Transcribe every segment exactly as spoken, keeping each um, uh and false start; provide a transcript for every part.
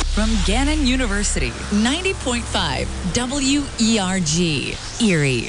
From Gannon University, ninety point five W E R G, Erie.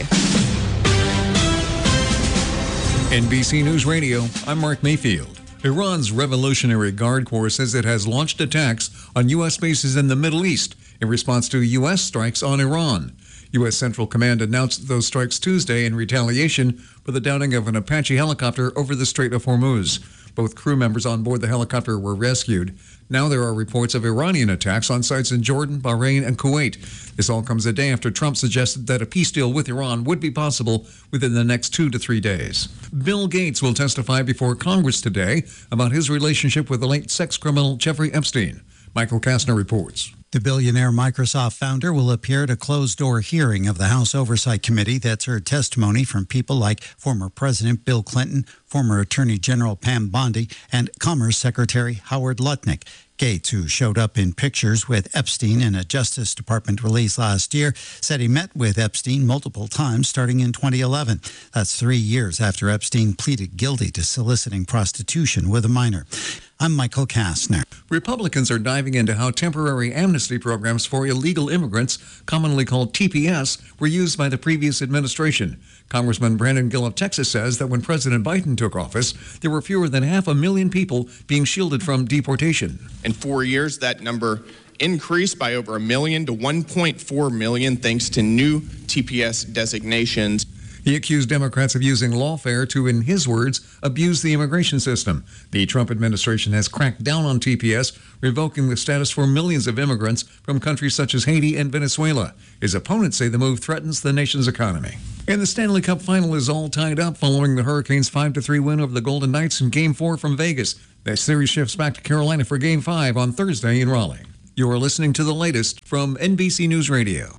N B C News Radio, I'm Mark Mayfield. Iran's Revolutionary Guard Corps says it has launched attacks on U S bases in the Middle East in response to U S strikes on Iran. U S Central Command announced those strikes Tuesday in retaliation for the downing of an Apache helicopter over the Strait of Hormuz. Both crew members on board the helicopter were rescued. Now there are reports of Iranian attacks on sites in Jordan, Bahrain, and Kuwait. This all comes a day after Trump suggested that a peace deal with Iran would be possible within the next two to three days. Bill Gates will testify before Congress today about his relationship with the late sex criminal Jeffrey Epstein. Michael Kastner reports. The billionaire Microsoft founder will appear at a closed-door hearing of the House Oversight Committee that's heard testimony from people like former President Bill Clinton, former Attorney General Pam Bondi, and Commerce Secretary Howard Lutnick. Gates, who showed up in pictures with Epstein in a Justice Department release last year, said he met with Epstein multiple times starting in twenty eleven. That's three years after Epstein pleaded guilty to soliciting prostitution with a minor. I'm Michael Kastner. Republicans are diving into how temporary amnesty programs for illegal immigrants, commonly called T P S, were used by the previous administration. Congressman Brandon Gill of Texas says that when President Biden took office, there were fewer than half a million people being shielded from deportation. In four years, that number increased by over a million to one point four million thanks to new T P S designations. He accused Democrats of using lawfare to, in his words, abuse the immigration system. The Trump administration has cracked down on T P S, revoking the status for millions of immigrants from countries such as Haiti and Venezuela. His opponents say the move threatens the nation's economy. And the Stanley Cup final is all tied up following the Hurricanes' five to three win over the Golden Knights in Game four from Vegas. The series shifts back to Carolina for Game five on Thursday in Raleigh. You are listening to the latest from N B C News Radio.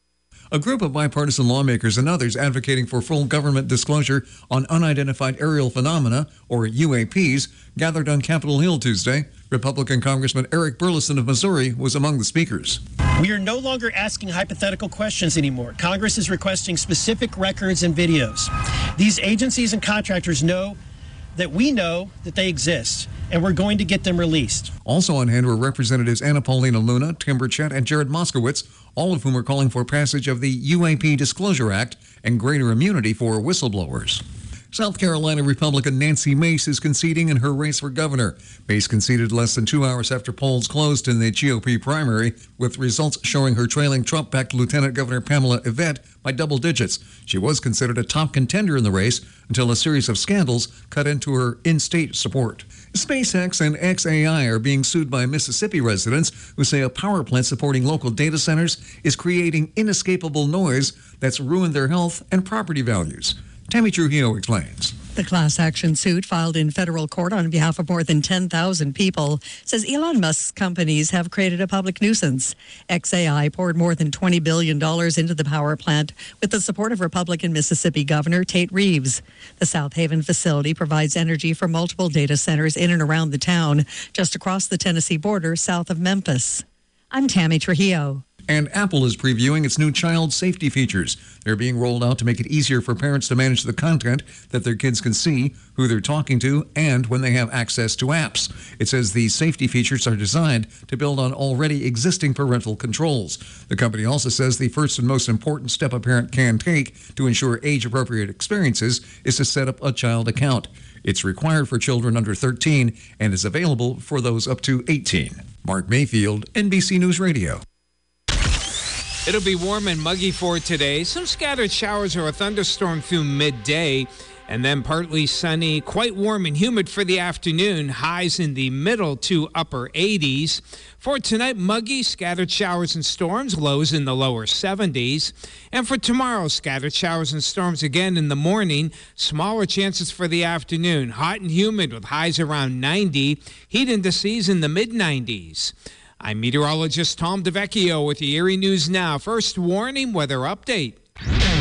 A group of bipartisan lawmakers and others advocating for full government disclosure on unidentified aerial phenomena, or U A Ps, gathered on Capitol Hill Tuesday. Republican Congressman Eric Burleson of Missouri was among the speakers. We are no longer asking hypothetical questions anymore. Congress is requesting specific records and videos. These agencies and contractors know that we know that they exist, and we're going to get them released. Also on hand were Representatives Anna Paulina Luna, Tim Burchett, and Jared Moskowitz, all of whom are calling for passage of the U A P Disclosure Act and greater immunity for whistleblowers. South Carolina Republican Nancy Mace is conceding in her race for governor. Mace conceded less than two hours after polls closed in the G O P primary, with results showing her trailing Trump-backed Lieutenant Governor Pamela Yvette by double digits. She was considered a top contender in the race until a series of scandals cut into her in-state support. SpaceX and X A I are being sued by Mississippi residents who say a power plant supporting local data centers is creating inescapable noise that's ruined their health and property values. Tammy Trujillo explains. The class action suit filed in federal court on behalf of more than ten thousand people says Elon Musk's companies have created a public nuisance. X A I poured more than twenty billion dollars into the power plant with the support of Republican Mississippi Governor Tate Reeves. The South Haven facility provides energy for multiple data centers in and around the town, just across the Tennessee border south of Memphis. I'm Tammy Trujillo. And Apple is previewing its new child safety features. They're being rolled out to make it easier for parents to manage the content that their kids can see, who they're talking to, and when they have access to apps. It says these safety features are designed to build on already existing parental controls. The company also says the first and most important step a parent can take to ensure age-appropriate experiences is to set up a child account. It's required for children under thirteen and is available for those up to eighteen. Mark Mayfield, N B C News Radio. It'll be warm and muggy for today. Some scattered showers or a thunderstorm through midday, and then partly sunny, quite warm and humid for the afternoon. Highs in the middle to upper eighties. For tonight, muggy, scattered showers and storms, lows in the lower seventies. And for tomorrow, scattered showers and storms again in the morning, smaller chances for the afternoon. Hot and humid with highs around ninety, heat indices in the mid nineties. I'm meteorologist Tom DeVecchio with the Erie News Now. First warning weather update.